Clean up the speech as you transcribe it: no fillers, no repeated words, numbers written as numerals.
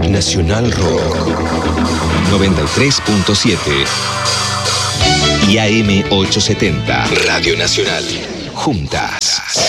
Nacional Rock 93.7 y AM 870. Radio Nacional. Juntas.